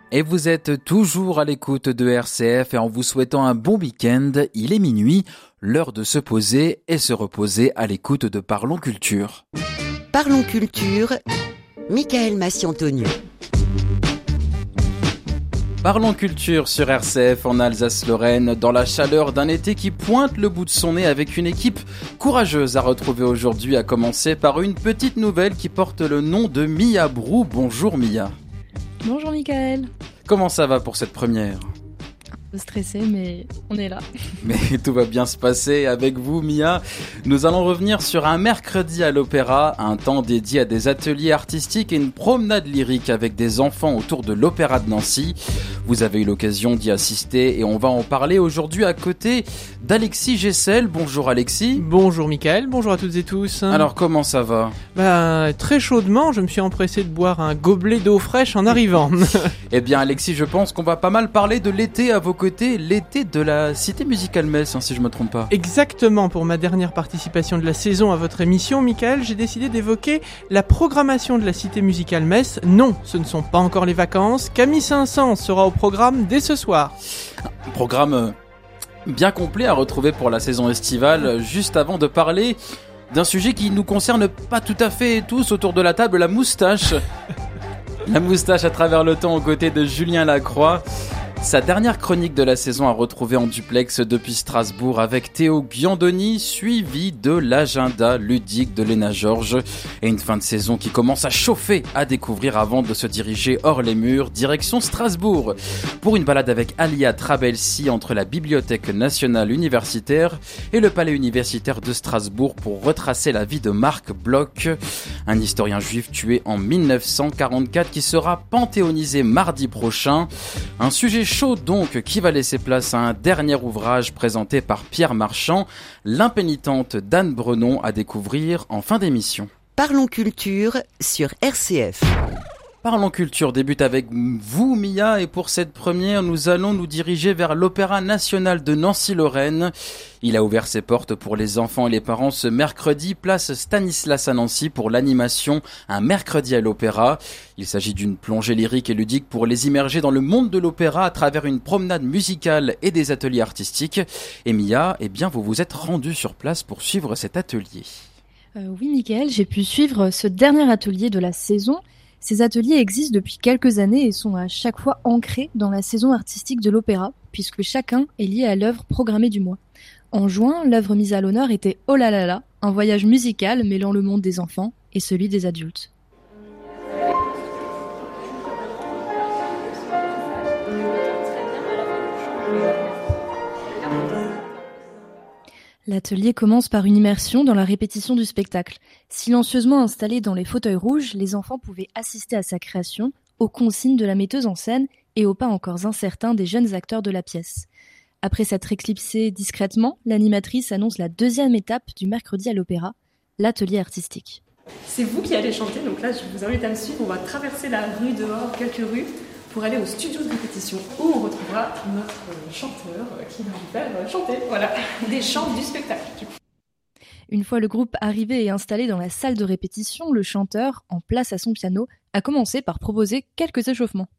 Et vous êtes toujours à l'écoute de RCF et en vous souhaitant un bon week-end, il est minuit, l'heure de se poser et se reposer à l'écoute de Parlons Culture. Parlons Culture, Michael Massiantoniou. Parlons Culture sur RCF en Alsace-Lorraine, dans la chaleur d'un été qui pointe le bout de son nez avec une équipe courageuse à retrouver aujourd'hui, à commencer par une petite nouvelle qui porte le nom de Mia Brou. Bonjour Mia. Bonjour Michael. Comment ça va pour cette première ? Un peu stressé, mais on est là. Mais tout va bien se passer avec vous, Mia. Nous allons revenir sur un mercredi à l'opéra, un temps dédié à des ateliers artistiques et une promenade lyrique avec des enfants autour de l'Opéra de Nancy. Vous avez eu l'occasion d'y assister et on va en parler aujourd'hui à côté d'Alexis Gessel. Bonjour Alexis. Bonjour Michael, bonjour à toutes et tous. Alors comment ça va ? Très chaudement, je me suis empressé de boire un gobelet d'eau fraîche en arrivant. Eh bien Alexis, je pense qu'on va pas mal parler de l'été à vos côtés, l'été de la Cité Musicale Metz, si je me trompe pas. Exactement, pour ma dernière participation de la saison à votre émission, Michael, j'ai décidé d'évoquer la programmation de la Cité Musicale Metz. Non, ce ne sont pas encore les vacances, Camille Saint-Saëns sera au programme dès ce soir. Un programme bien complet à retrouver pour la saison estivale, juste avant de parler d'un sujet qui nous concerne pas tout à fait tous autour de la table, la moustache. La moustache à travers le temps aux côtés de Julien Lacroix. Sa dernière chronique de la saison à retrouver en duplex depuis Strasbourg avec Théo Giandoni, suivi de l'agenda ludique de Léna Georges et une fin de saison qui commence à chauffer à découvrir avant de se diriger hors les murs, direction Strasbourg, pour une balade avec Alia Trabelsi entre la Bibliothèque nationale universitaire et le palais universitaire de Strasbourg pour retracer la vie de Marc Bloch, un historien juif tué en 1944 qui sera panthéonisé mardi prochain. Un sujet chaud donc qui va laisser place à un dernier ouvrage présenté par Pierre Marchand, L'impénitente d'Anne Brenon, à découvrir en fin d'émission. Parlons Culture sur RCF. Parlons Culture débute avec vous Mia et pour cette première nous allons nous diriger vers l'Opéra national de Nancy-Lorraine. Il a ouvert ses portes pour les enfants et les parents ce mercredi, place Stanislas à Nancy pour l'animation Un mercredi à l'opéra. Il s'agit d'une plongée lyrique et ludique pour les immerger dans le monde de l'opéra à travers une promenade musicale et des ateliers artistiques. Et Mia, eh bien vous vous êtes rendue sur place pour suivre cet atelier. Oui Michael, j'ai pu suivre ce dernier atelier de la saison. Ces ateliers existent depuis quelques années et sont à chaque fois ancrés dans la saison artistique de l'opéra, puisque chacun est lié à l'œuvre programmée du mois. En juin, l'œuvre mise à l'honneur était Oh là là là, un voyage musical mêlant le monde des enfants et celui des adultes. L'atelier commence par une immersion dans la répétition du spectacle. Silencieusement installés dans les fauteuils rouges, les enfants pouvaient assister à sa création, aux consignes de la metteuse en scène et aux pas encore incertains des jeunes acteurs de la pièce. Après s'être éclipsée discrètement, l'animatrice annonce la deuxième étape du mercredi à l'opéra, l'atelier artistique. C'est vous qui allez chanter, donc là je vous invite à me suivre, on va traverser la rue dehors, quelques rues, pour aller au studio de répétition où on retrouvera notre chanteur qui va nous faire chanter, voilà, des chants du spectacle. Une fois le groupe arrivé et installé dans la salle de répétition, le chanteur, en place à son piano, a commencé par proposer quelques échauffements.